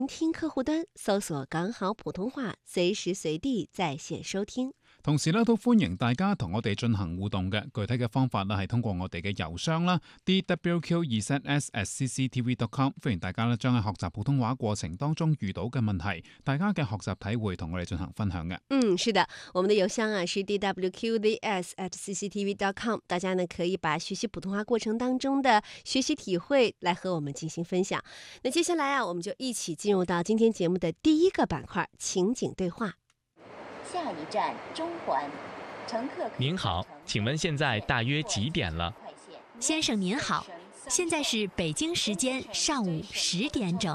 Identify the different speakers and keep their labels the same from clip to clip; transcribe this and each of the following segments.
Speaker 1: 听客户端搜索港好普通話，隨時隨地在線收聽。
Speaker 2: 同時咧，都歡迎大家同我哋進行互動嘅。具體嘅方法咧係通過我哋嘅郵箱啦 dwq2z@cctv.com。歡迎大家咧將喺學習普通話過程當中遇到嘅問題，大家嘅學習體會同我哋進行分享嘅。
Speaker 1: 是的，我們的郵箱啊是 dwqds@cctv.com。大家呢可以把學習普通話過程當中的學習體會來和我們進行分享。那接下來啊，我們就一起進入到今天節目的第一個板塊——情景對話。
Speaker 3: 下一站中環，乘客
Speaker 4: 您好，請問現在大約幾點了？
Speaker 5: 先生您好，現在是北京時間上午10點整。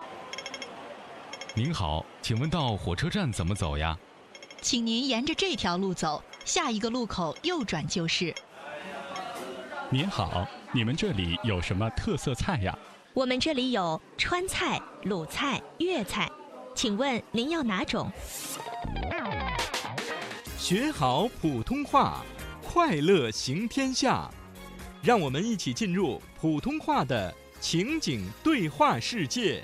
Speaker 4: 您好，請問到火車站怎麼走呀？
Speaker 5: 請您沿着這條路走，下一個路口右轉就是。
Speaker 6: 您好，你們這裡有什麼特色菜呀？
Speaker 5: 我們這裡有川菜、魯菜、粵菜，請問您要哪種？
Speaker 7: 學好普通話，快樂行天下。讓我們一起進入普通話的情景對話世界。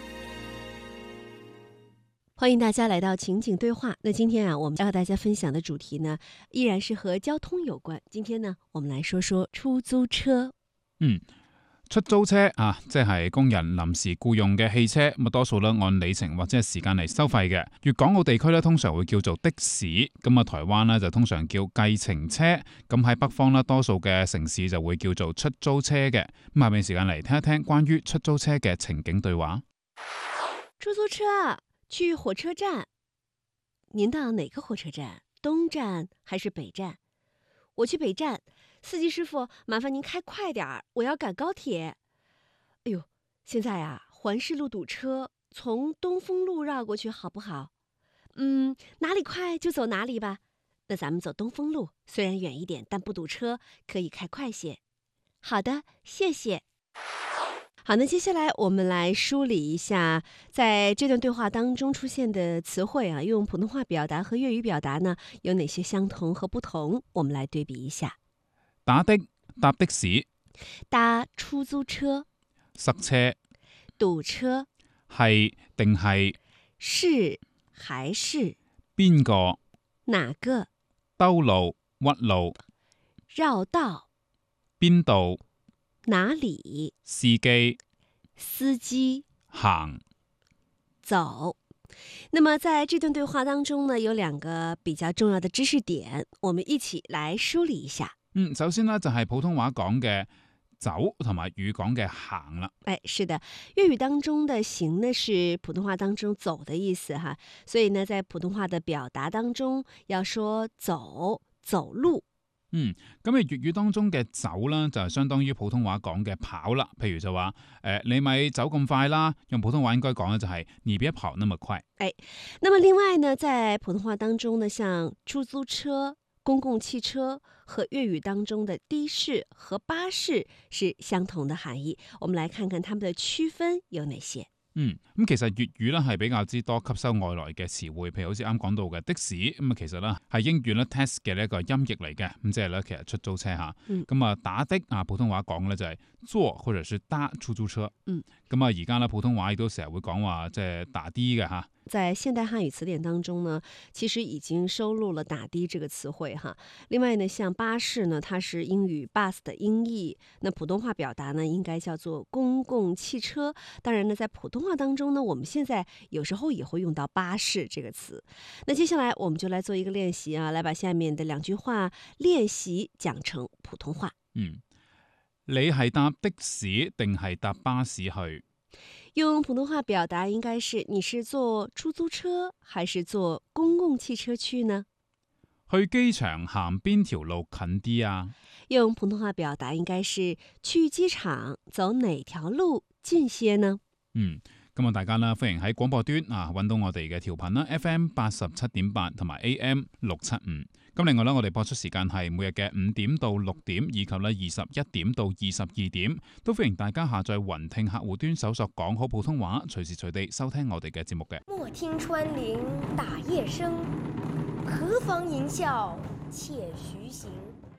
Speaker 1: 歡迎大家來到情景對話。那今天啊，我們要和大家分享的主題呢，依然是和交通有關。今天呢，我們來說說出租車。
Speaker 2: 出租車啊，即係工人臨時僱用嘅汽車，咁多數咧按里程或者係時間嚟收費嘅。粵港澳地區咧通常會叫做的士，咁啊台灣咧就通常叫計程車，咁喺北方咧多數嘅城市就會叫做出租車嘅。咁下面時間嚟聽一聽關於出租車嘅情景對話。
Speaker 1: 出租車去火車站，您到哪個火車站？東站還是北站？我去北站。司機師傅，麻煩您開快點，我要趕高鐵。哎呦，現在啊，環市路堵車，從東風路繞過去好不好？哪裡快就走哪裡吧。那咱們走東風路，雖然遠一點，但不堵車，可以開快些。好的，謝謝。好，那接下來我們來梳理一下在這段對話當中出現的詞彙啊，用普通話表達和粵語表達呢，有哪些相同和不同？我們來對比一下。
Speaker 2: 打的，搭的士，
Speaker 1: 搭出租車，
Speaker 2: 塞車，
Speaker 1: 堵車，
Speaker 2: 係定係，
Speaker 1: 是還是，
Speaker 2: 邊個，
Speaker 1: 哪個，
Speaker 2: 兜路，屈路，
Speaker 1: 繞道，
Speaker 2: 邊度，
Speaker 1: 哪裡，
Speaker 2: 司機，
Speaker 1: 司機，
Speaker 2: 行，
Speaker 1: 走。那麼在這段對話當中呢，有兩個比較重要的知識點，我們一起來梳理一下。
Speaker 2: 首先呢，就係普通話講嘅走同埋粵語講嘅行啦。
Speaker 1: 是的，粵語當中的行呢是普通話當中走的意思哈，所以呢在普通話的表達當中要說走，走路。
Speaker 2: 咁喺粵語當中嘅走啦，就係相當於普通話講嘅跑啦。譬如就話你咪走咁快啦，用普通話應該講嘅就係你別跑那麼快。
Speaker 1: 那麼另外呢，在普通話當中呢，像出租車、公共汽車和粵語當中的的士和巴士是相同的含義。我們來看看它們的區分有哪些。
Speaker 2: 咁其實粵語咧係比較之多吸收外來嘅詞彙，譬如好似啱講到嘅的士，咁啊其實咧係英語咧 taxi 嘅一個音譯嚟嘅，咁即係咧其實出租車嚇。咁啊打的啊普通話講咧就係坐或者是搭出租車。咁啊而家咧普通話亦都成日會講話即係打的嘅嚇。
Speaker 1: 在現代漢語詞典當中呢，其實已經收錄了打的這個詞彙哈。另外呢，像巴士呢，它是英語 bus 的音譯，那普通話表達呢，應該叫做公共汽車。當然呢，在普通話當中呢，我們現在有時候也會用到巴士這個詞。那接下來我們就來做一個練習啊，來把下面的兩句話練習講成普通話。
Speaker 2: 你係搭的士定係搭巴士去？
Speaker 1: 用普通話表達應該是你是坐出租車還是坐公共汽車去呢？
Speaker 2: 去機場行邊條路近啲啊？
Speaker 1: 用普通話表達應該是去機場走哪條路近些呢？
Speaker 2: 咁啊，大家啦，歡迎喺廣播端啊揾到我哋嘅調頻啦 ，FM 87.8同埋 AM 675。咁另外咧，我哋播出時間係每日嘅5點到6點，以及咧21點到22點，都歡迎大家下載雲聽客戶端搜索講好普通話，隨時隨地收聽我哋嘅節目嘅。
Speaker 3: 莫聽穿林打葉聲，何妨吟嘯且徐行。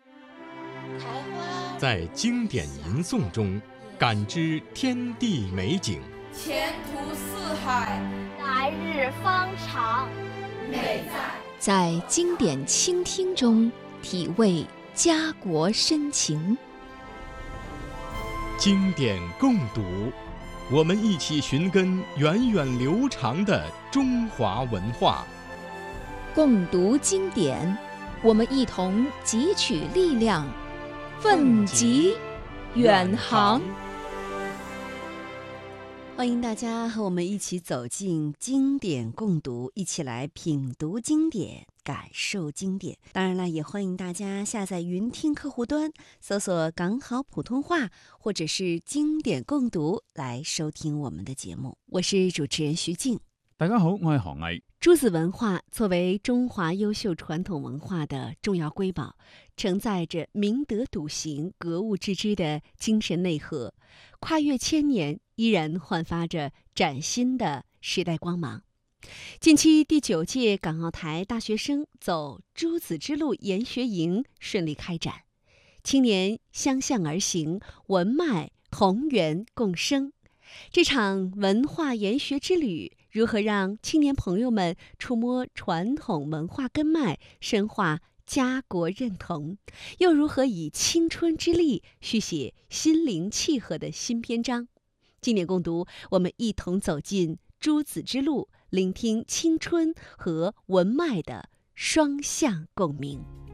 Speaker 7: 在經典吟誦中感知天地美景，
Speaker 3: 前途似海，来日方长。美
Speaker 8: 在经典倾听中体味家国深情。
Speaker 7: 经典共读，我们一起寻根源远流长的中华文化。
Speaker 8: 共读经典，我们一同汲取力量，奋楫远航。
Speaker 1: 欢迎大家和我们一起走进经典共读，一起来品读经典，感受经典。当然了，也欢迎大家下载云听客户端，搜索港好普通话或者是经典共读来收听我们的节目。我是主持人徐静。
Speaker 2: 大家好，我係何毅。
Speaker 1: 诸子文化作为中华优秀传统文化的重要瑰宝，承载着明德笃行、格物致知的精神内核，跨越千年，依然焕发着崭新的时代光芒。近期第9届港澳台大学生走诸子之路研学营顺利开展，青年相向而行，文脉宏源共生。这场文化研学之旅，如何让青年朋友们触摸传统文化根脉，深化家国认同，又如何以青春之力续写心灵契合的新篇章？经典共读，我们一同走进诸子之路，聆听青春和文脉的双向共鸣。